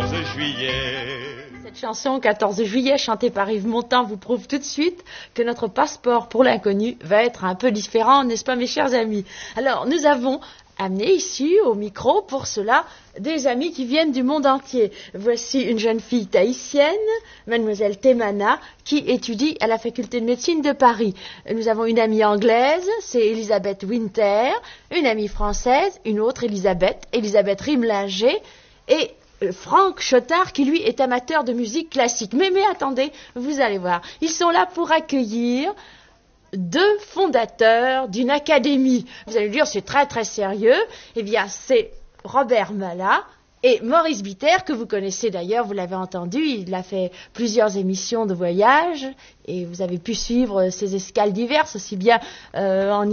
14 juillet. Cette chanson 14 juillet chantée par Yves Montand vous prouve tout de suite que notre passeport pour l'inconnu va être un peu différent, n'est-ce pas mes chers amis? Alors nous avons amené ici au micro pour cela des amis qui viennent du monde entier. Voici une jeune fille tahitienne, mademoiselle Temana, qui étudie à la faculté de médecine de Paris. Nous avons une amie anglaise, c'est Elisabeth Winter, une amie française, une autre Elisabeth Rimlinger, et Franck Chotard, qui lui est amateur de musique classique. Mais attendez, vous allez voir, ils sont là pour accueillir deux fondateurs d'une académie. Vous allez dire, c'est très très sérieux. Eh bien, c'est Robert Mallat et Maurice Bitter, que vous connaissez d'ailleurs, vous l'avez entendu, il a fait plusieurs émissions de voyage et vous avez pu suivre ses escales diverses, aussi bien en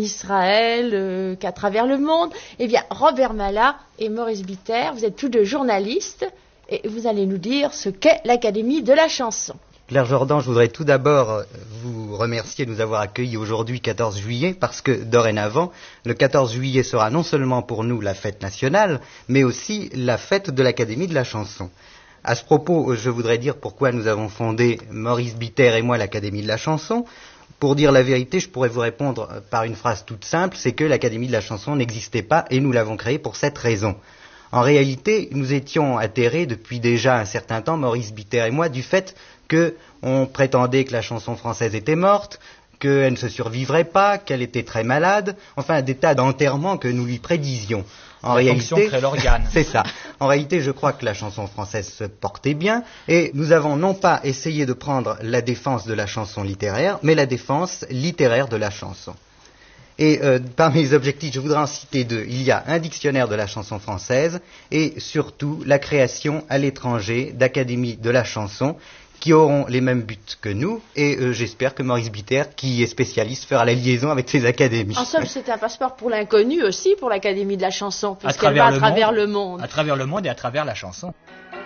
Israël qu'à travers le monde. Eh bien, Robert Mallat et Maurice Bitter, vous êtes tous deux journalistes et vous allez nous dire ce qu'est l'Académie de la chanson. Claire Jordan, je voudrais tout d'abord vous remercier de nous avoir accueillis aujourd'hui 14 juillet parce que dorénavant, le 14 juillet sera non seulement pour nous la fête nationale, mais aussi la fête de l'Académie de la chanson. À ce propos, je voudrais dire pourquoi nous avons fondé, Maurice Bitter et moi, l'Académie de la chanson. Pour dire la vérité, je pourrais vous répondre par une phrase toute simple, c'est que l'Académie de la chanson n'existait pas et nous l'avons créée pour cette raison. En réalité, nous étions atterrés depuis déjà un certain temps, Maurice Bitter et moi, du fait qu'on prétendait que la chanson française était morte, qu'elle ne se survivrait pas, qu'elle était très malade, enfin des tas d'enterrements que nous lui prédisions. En réalité, c'est ça. En réalité, je crois que la chanson française se portait bien et nous avons non pas essayé de prendre la défense de la chanson littéraire, mais la défense littéraire de la chanson. Et parmi les objectifs, je voudrais en citer deux. Il y a un dictionnaire de la chanson française et surtout la création à l'étranger d'académies de la chanson qui auront les mêmes buts que nous et j'espère que Maurice Bitter, qui est spécialiste, fera la liaison avec ces académies. En somme, c'est un passeport pour l'inconnu aussi pour l'Académie de la chanson, puisqu'elle va à travers le monde. À travers le monde et à travers la chanson.